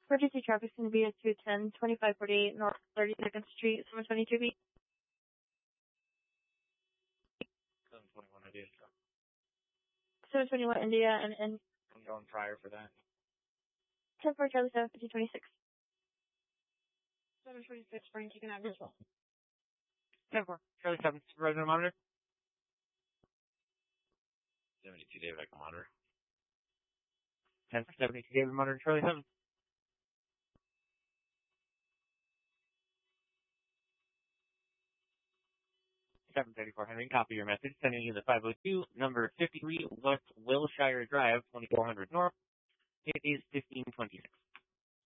Emergency traffic is going to be at 210, 2548 North 32nd Street, 722B. 721 India. 721 India and I'm going prior for that. 10-4 Charlie 7, 1526. 726, Spring, taking out visual. 10-4 Charlie 7, Supervisor Monitor. 72 David, I can monitor. 10-4 72 David, monitor Charlie 7. 734 Henry, copy your message. Sending you the 502, number 53 West Wilshire Drive, 2400 North. It is 1526.